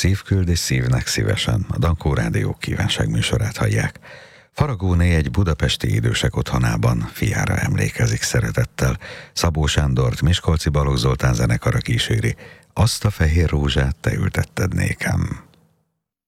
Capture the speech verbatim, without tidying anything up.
Szív küld és szívnek szívesen. A Dankó Rádió kívánságműsorát hallják. Faragóné egy budapesti idősek otthonában fiára emlékezik szeretettel. Szabó Sándort Miskolci Balogh Zoltán zenekara kíséri. Azt a fehér rózsát te ültetted nékem.